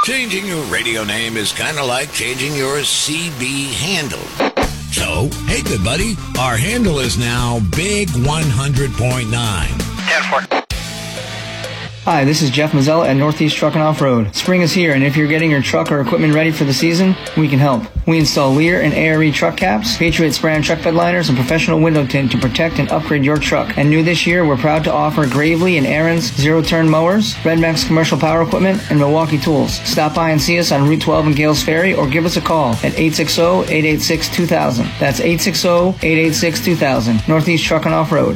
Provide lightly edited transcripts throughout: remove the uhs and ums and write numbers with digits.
Changing your radio name is kind of like changing your CB handle. So, hey, good buddy, our handle is now Big 100.9. 10-4. Hi, this is Jeff Mazzella at Northeast Truck and Off-Road. Spring is here, and if you're getting your truck or equipment ready for the season, we can help. We install Lear and ARE truck caps, Patriot spray and truck bed liners, and professional window tint to protect and upgrade your truck. And new this year, we're proud to offer Gravely and Aaron's zero-turn mowers, Red Max commercial power equipment, and Milwaukee tools. Stop by and see us on Route 12 in Gales Ferry, or give us a call at 860-886-2000. That's 860-886-2000. Northeast Truck and Off-Road.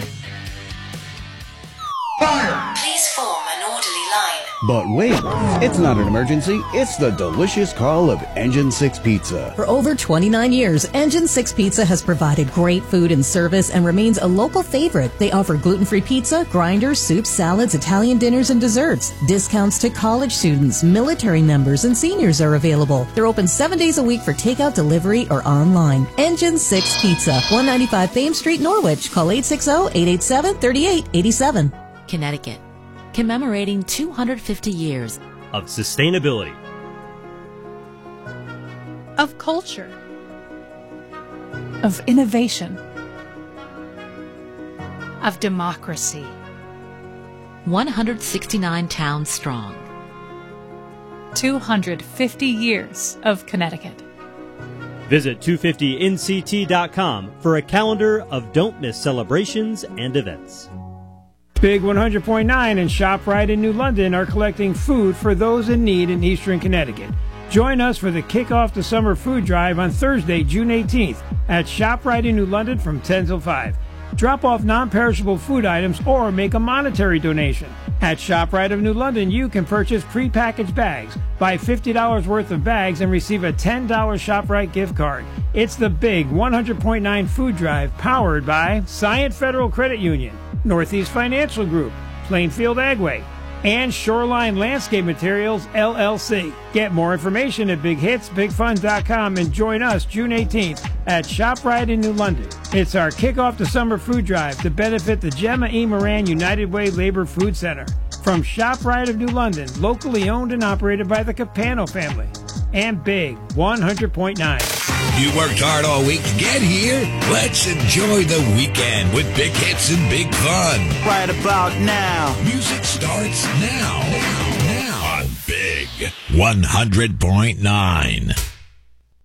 Please form an orderly line. But wait, it's not an emergency. It's the delicious call of Engine 6 Pizza. For over 29 years, Engine 6 Pizza has provided great food and service and remains a local favorite. They offer gluten-free pizza, grinders, soups, salads, Italian dinners, and desserts. Discounts to college students, military members, and seniors are available. They're open 7 days a week for takeout, delivery, or online. Engine 6 Pizza, 195 Fame Street, Norwich. Call 860-887-3887. Connecticut, commemorating 250 years of sustainability, of culture, of innovation, of democracy. 169 towns strong. 250 years of Connecticut. Visit 250nct.com for a calendar of don't miss celebrations and events. Big 100.9 and ShopRite in New London are collecting food for those in need in Eastern Connecticut. Join us for the Kickoff the Summer Food Drive on Thursday, June 18th at ShopRite in New London from 10 till 5. Drop off non-perishable food items or make a monetary donation. At ShopRite of New London, you can purchase prepackaged bags, buy $50 worth of bags, and receive a $10 ShopRite gift card. It's the Big 100.9 Food Drive powered by Scient Federal Credit Union, Northeast Financial Group, Plainfield Agway, and Shoreline Landscape Materials, LLC. Get more information at BigHitsBigFun.com and join us June 18th at ShopRite in New London. It's our Kickoff the Summer Food Drive to benefit the Gemma E. Moran United Way Labor Food Center. From ShopRite of New London, locally owned and operated by the Capano family. And Big 100.9. You worked hard all week to get here? Let's enjoy the weekend with Big Hits and Big Fun. Right about now. Music starts now on Big 100.9.